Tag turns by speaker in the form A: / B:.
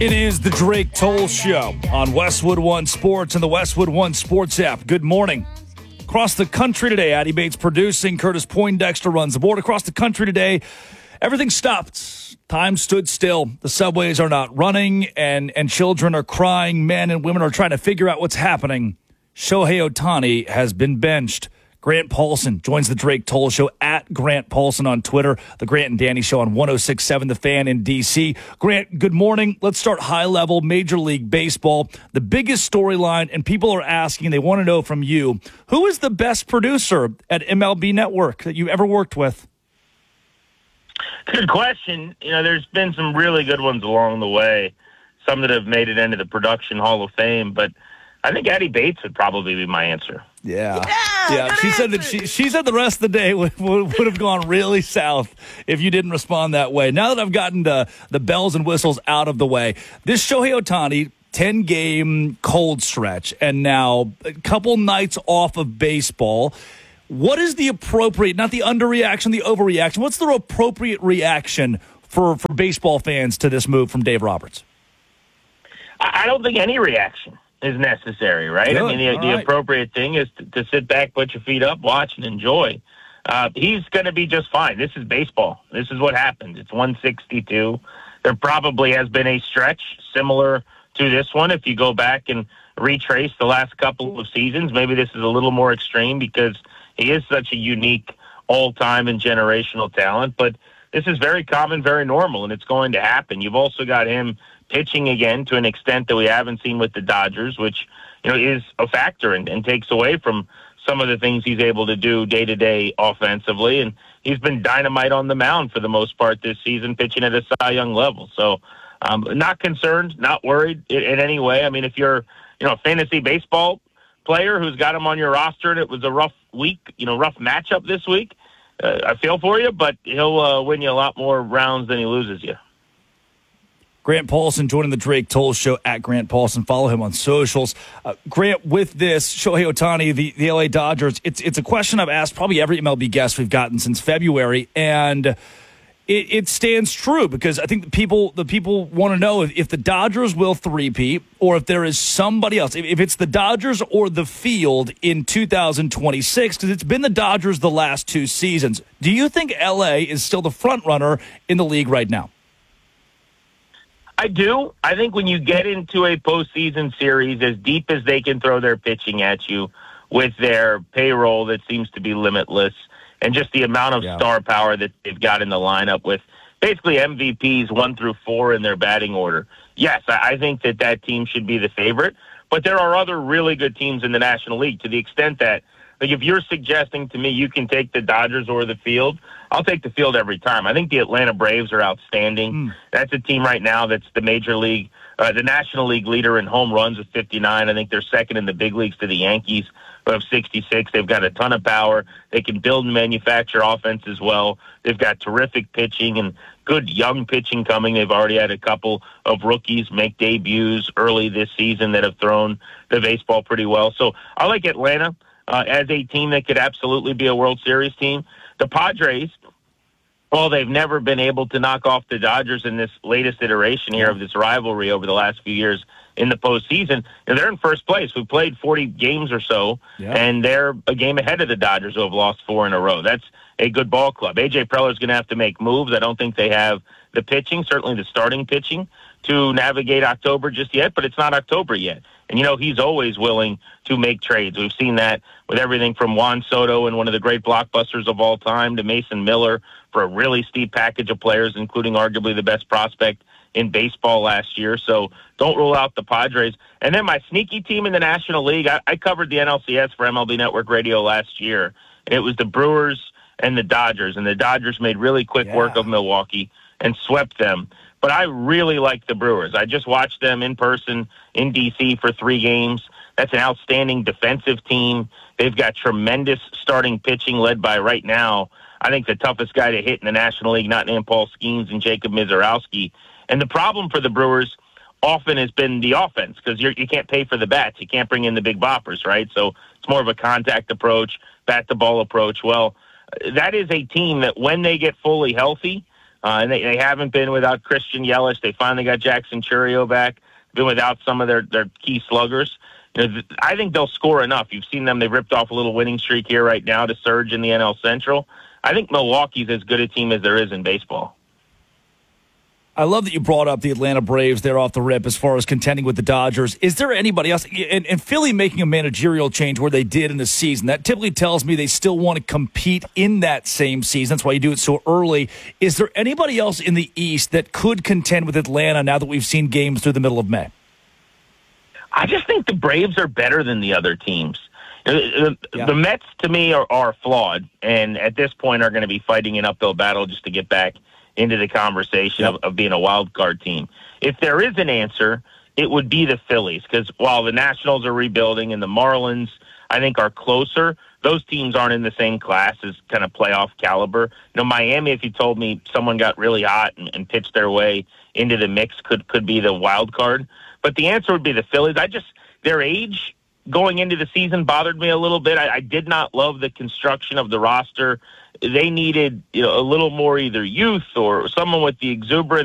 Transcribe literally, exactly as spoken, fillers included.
A: It is the Drake Toll Show on Westwood One Sports and the Westwood One Sports app. Good morning. Across the country today, Addie Bates producing, Curtis Poindexter runs the board. Across the country today, everything stopped. Time stood still. The subways are not running, and, and children are crying. Men and women are trying to figure out what's happening. Shohei Ohtani has been benched. Grant Paulson joins the Drake Toll Show at Grant Paulson on Twitter. The Grant and Danny Show on one oh six point seven The Fan in D C. Grant, good morning. Let's start high level, Major League Baseball. The biggest storyline, and people are asking, they want to know from you, who is the best producer at M L B Network that you ever worked with?
B: Good question. You know, there's been some really good ones along the way, some that have made it into the Production Hall of Fame, but I think Addie Bates would probably be my answer.
A: Yeah.
C: Yeah,
A: yeah. She said that she, she said the rest of the day would, would, would have gone really south if you didn't respond that way. Now that I've gotten the, the bells and whistles out of the way, this Shohei Ohtani ten-game cold stretch and now a couple nights off of baseball, what is the appropriate, not the underreaction, the overreaction, what's the appropriate reaction for, for baseball fans to this move from Dave Roberts?
B: I don't think any reaction is necessary, right?
A: Good.
B: I mean, the, the
A: right.
B: appropriate thing is to, to sit back, put your feet up, watch, and enjoy. Uh, he's going to be just fine. This is baseball. This is what happened. It's one sixty-two. There probably has been a stretch similar to this one. If you go back and retrace the last couple of seasons, maybe this is a little more extreme because he is such a unique all-time and generational talent. But this is very common, very normal, and it's going to happen. You've also got him pitching again to an extent that we haven't seen with the Dodgers, which, you know, is a factor and, and takes away from some of the things he's able to do day to day offensively. And he's been dynamite on the mound for the most part this season, pitching at a Cy Young level. So um, not concerned, not worried in, in any way. I mean, if you're, you know, a fantasy baseball player who's got him on your roster and it was a rough week, you know, rough matchup this week, uh, I feel for you, but he'll uh, win you a lot more rounds than he loses you.
A: Grant Paulson joining the Drake Toll Show at Grant Paulson. Follow him on socials. Uh, Grant, with this, Shohei Ohtani, the, the L A Dodgers, it's it's a question I've asked probably every M L B guest we've gotten since February, and it, it stands true because I think the people the people want to know if, if the Dodgers will three-peat or if there is somebody else, if, if it's the Dodgers or the field in two thousand twenty-six, because it's been the Dodgers the last two seasons. Do you think L A is still the front runner in the league right now?
B: I do. I think when you get into a postseason series, as deep as they can throw their pitching at you with their payroll that seems to be limitless and just the amount of yeah. star power that they've got in the lineup with basically M V Ps one through four in their batting order. Yes, I think that that team should be the favorite, but there are other really good teams in the National League to the extent that, like, if you're suggesting to me you can take the Dodgers or the field, I'll take the field every time. I think the Atlanta Braves are outstanding. Mm. That's a team right now that's the Major League, uh, the National League leader in home runs with fifty-nine. I think they're second in the big leagues to the Yankees, who have sixty-six. They've got a ton of power. They can build and manufacture offense as well. They've got terrific pitching and good young pitching coming. They've already had a couple of rookies make debuts early this season that have thrown the baseball pretty well. So I like Atlanta uh, as a team that could absolutely be a World Series team. The Padres, well, they've never been able to knock off the Dodgers in this latest iteration here of this rivalry over the last few years in the postseason. And they're in first place. We played forty games or so, yeah. and they're a game ahead of the Dodgers, who have lost four in a row. That's a good ball club. A J Preller's going to have to make moves. I don't think they have the pitching, certainly the starting pitching, to navigate October just yet, but it's not October yet. And, you know, he's always willing to make trades. We've seen that with everything from Juan Soto and one of the great blockbusters of all time to Mason Miller for a really steep package of players, including arguably the best prospect in baseball last year. So don't rule out the Padres. And then my sneaky team in the National League, I, I covered the N L C S for M L B Network Radio last year, and it was the Brewers and the Dodgers. And the Dodgers made really quick yeah. work of Milwaukee and swept them. But I really like the Brewers. I just watched them in person in D C for three games. That's an outstanding defensive team. They've got tremendous starting pitching led by, right now, I think the toughest guy to hit in the National League, not named Paul Skeens, and Jacob Mizorowski. And the problem for the Brewers often has been the offense, because you you can't pay for the bats. You can't bring in the big boppers, right? So it's more of a contact approach, bat-the-ball approach. Well, that is a team that when they get fully healthy, Uh, and they, they haven't been without Christian Yelich. They finally got Jackson Churio back. Been without some of their, their key sluggers. You know, I think they'll score enough. You've seen them. They've ripped off a little winning streak here right now to surge in the N L Central. I think Milwaukee's as good a team as there is in baseball.
A: I love that you brought up the Atlanta Braves there off the rip as far as contending with the Dodgers. Is there anybody else? And, and Philly making a managerial change where they did in the season, that typically tells me they still want to compete in that same season. That's why you do it so early. Is there anybody else in the East that could contend with Atlanta now that we've seen games through the middle of May?
B: I just think the Braves are better than the other teams. The,
A: yeah.
B: the Mets, to me, are, are flawed, and at this point are going to be fighting an uphill battle just to get back into the conversation
A: yep.
B: of, of being a wild card team. If there is an answer, it would be the Phillies, because while the Nationals are rebuilding and the Marlins, I think, are closer, those teams aren't in the same class as kind of playoff caliber. You know, Miami, if you told me someone got really hot and, and pitched their way into the mix, could could be the wild card. But the answer would be the Phillies. I just, their age going into the season bothered me a little bit. I, I did not love the construction of the roster. They needed, you know, a little more either youth or someone with the exuberance